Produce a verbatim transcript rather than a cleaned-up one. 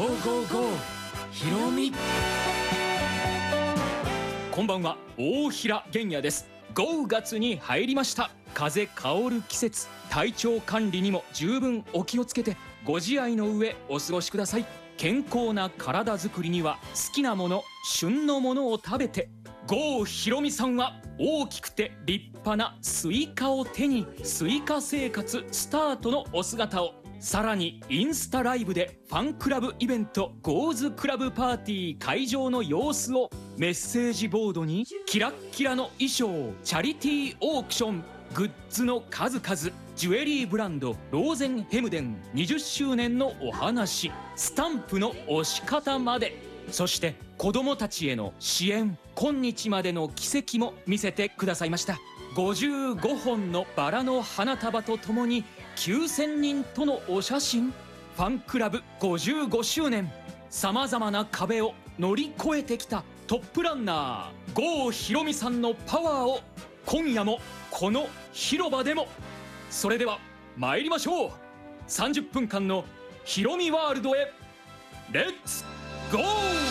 ゴーゴーゴーひろみ。こんばんは、大平玄也です。ごがつに入りました。風香る季節、体調管理にも十分お気をつけてご自愛の上お過ごしください。健康な体づくりには好きなもの、旬のものを食べて。郷ひろみさんは大きくて立派なスイカを手にスイカ生活スタートのお姿を、さらにインスタライブでファンクラブイベントゴーズクラブパーティー会場の様子をメッセージボードにキラッキラの衣装、チャリティーオークション、グッズの数々、ジュエリーブランドローゼンヘムデンにじゅっしゅうねんのお話、スタンプの押し方まで、そして子どもたちへの支援、今日までの奇跡も見せてくださいました。ごじゅうごほんのバラの花束とともにきゅうせんにんとのお写真。ファンクラブごじゅうごしゅうねん、さまざまな壁を乗り越えてきたトップランナー郷ひろみさんのパワーを今夜もこの広場でも。それでは参りましょう。さんじゅっぷんかんのひろみワールドへレッツゴー。